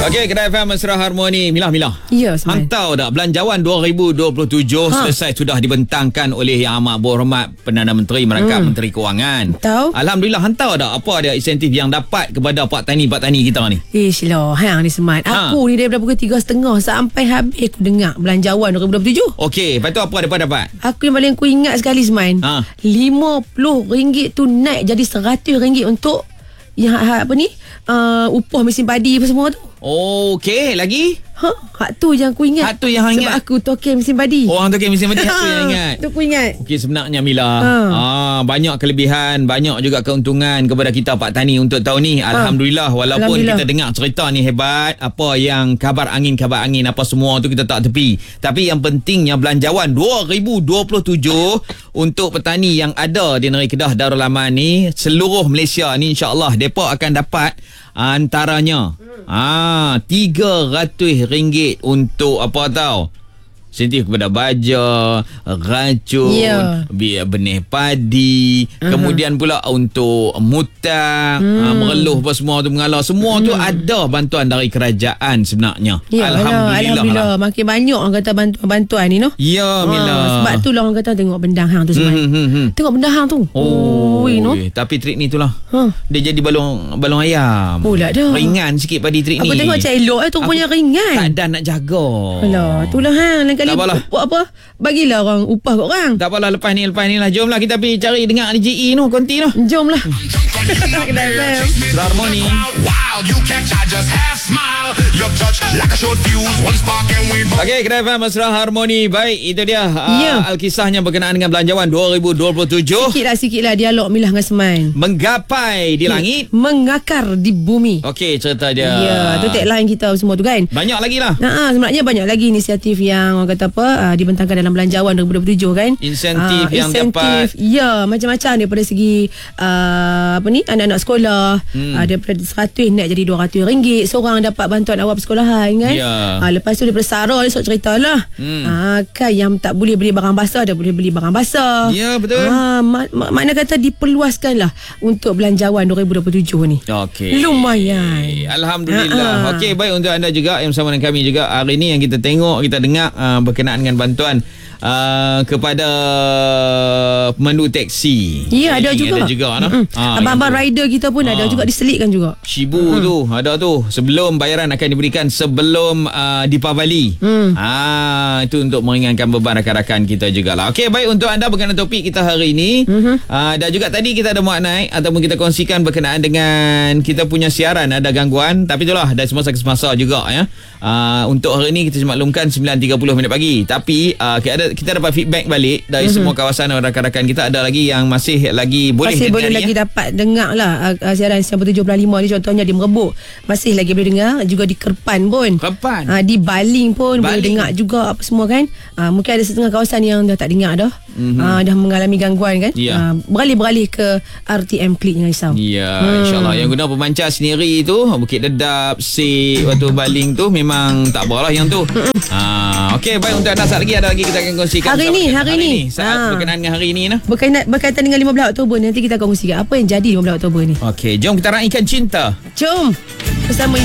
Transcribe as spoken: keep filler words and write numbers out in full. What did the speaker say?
Okey, Kedai F M Mesra Harmoni. Milah, Milah. Ya, Osman. Hantau dah belanjawan dua ribu dua puluh tujuh ha. selesai sudah dibentangkan oleh Yang Amat Berhormat Perdana Menteri merangkap hmm. Menteri Kewangan. Tahu? Alhamdulillah, hantau dah apa dia insentif yang dapat kepada pak tani-pak tani kita ni. Ish lah, hang ni Smart. Ha. Aku ni daripada pukul tiga setengah sampai habis aku dengar belanjawan dua ribu dua puluh tujuh. Okey, lepas tu apa dapat dapat? Aku yang paling aku ingat sekali Smart. Ha. lima puluh ringgit tu naik jadi seratus ringgit untuk yang ha, apa ni? Uh, upah mesin padi apa semua tu. Okey, lagi? Ha, hak tu yang aku ingat. Hak tu yang hang sebab ingat? aku token mesin padi. Orang tu okey mesin padi hak tu yang ingat. Tu aku ingat. Okey, sebenarnya Mila, Ha. ah, banyak kelebihan, banyak juga keuntungan kepada kita pak tani untuk tahun ni. Alhamdulillah, walaupun Alhamdulillah. kita dengar cerita ni hebat, apa yang kabar angin-kabar angin apa semua tu kita tak tepi. Tapi yang pentingnya belanjawan dua ribu dua puluh tujuh untuk petani yang ada di negeri Kedah Darul Aman ni, seluruh Malaysia ni insya-Allah depa akan dapat antaranya ah tiga ratus ringgit untuk apa tahu? Insentif kepada baja, racun, yeah. biar benih padi, uh-huh. kemudian pula untuk mutang, hmm. uh, mereluh apa semua tu mengalar. Semua hmm. tu ada bantuan dari kerajaan sebenarnya. Ya, Alhamdulillah. Alhamdulillah. Lah. Makin banyak orang kata bantuan-bantuan ni noh. Ya, Mila. Ha, sebab tu lah orang kata tengok bendang hang tu Smart. Hmm, hmm, hmm. Tengok bendang hang tu. Oh, Ui, no? tapi trik ni tu lah. Ha. Dia jadi balong balong ayam. Pula dah. Ringan sikit padi trik Aku ni. Aku tengok macam elok eh tu punya ringan. Tak ada nak jaga. Alah, itulah hang. Lain kali Tak apalah. buat apa? Bagilah orang upah kat orang. Tak apalah, lepas ni lepas ni lah. Jomlah kita pergi cari dengar D J E noh, konti noh. Jomlah. Kedai F M. Harmoni. Okey, Kedai F M Mesra Harmoni. Baik, itu dia Ya. uh, Alkisahnya berkenaan dengan belanjawan dua ribu dua puluh tujuh. Sikit lah, sikit lah dialog Milah dengan Seman. Menggapai di langit, mengakar di bumi. Okey, cerita dia. Ya, tu tagline kita semua tu kan. Banyak lagi lah. Nah, sebenarnya banyak lagi inisiatif yang orang kata apa uh, dibentangkan dalam belanjawan dua ribu dua puluh tujuh kan. Insentif uh, yang insentif, dapat. Ya, macam-macam daripada segi uh, apa ni anak-anak sekolah, Hmm. uh, daripada seratus naik jadi dua ratus ringgit. Seorang dapat bantuan awal persekolahan kan. Ya. Uh, lepas tu daripada Sarah dia sok ceritalah. Hmm. Uh, kan yang tak boleh beli barang basah dia boleh beli barang basah. Ya, betul. Uh, mak- mak- makna kata diperluaskanlah untuk belanjawan dua ribu dua puluh tujuh ni. Okey. Lumayan. Alhamdulillah. Ha-ha. Okey, baik untuk anda juga yang bersama dengan kami juga hari ini yang kita tengok, kita dengar uh, berkenaan dengan bantuan Uh, kepada pemandu teksi. Ya, ada Ini juga. Ada juga nah. Ha, abang-abang rider kita pun Ah. ada juga diselitkan juga. Shibu Hmm. tu ada tu. Sebelum bayaran akan diberikan sebelum uh, Deepavali. Hmm. Ah, itu untuk meringankan beban rakan-rakan kita jugalah. Okey, baik untuk anda berkenaan topik kita hari ini. Hmm. Uh, dan juga tadi kita ada muat naik ataupun kita kongsikan berkenaan dengan kita punya siaran ada gangguan, tapi itulah dah semasa ke semasa juga ya. Uh, untuk hari ini kita maklumkan sembilan tiga puluh minit pagi. Tapi uh, kita, ada, kita dapat feedback balik dari mm-hmm. semua kawasan rakan-rakan kita. Ada lagi yang masih lagi boleh masih boleh dengar lagi ya? dapat dengar lah uh, siaran sembilan tujuh lima ni, contohnya di Merebuk masih lagi boleh dengar, juga di Kerpan pun, Kerpan. uh, di Baling pun Baling. boleh dengar juga apa semua kan. Uh, mungkin ada setengah kawasan yang dah tak dengar dah, mm-hmm. uh, dah mengalami gangguan kan. Ya. uh, beralih-beralih ke R T M Klik, jangan risau. Ya, Hmm. insyaAllah. Yang guna pemancar sendiri tu Bukit Dedap, Sik, waktu Baling tu memang tak apalah yang tu. ha, Okey, baik untuk anda saat lagi ada lagi kita akan kongsikan Hari bersama ni, kita. hari ni. Saat Ha. berkenaan dengan hari ni nah. Berkaitan, berkaitan dengan lima belas Oktober, nanti kita akan kongsikan apa yang jadi lima belas Oktober ni. Okey, jom kita raikan cinta. Jom bersama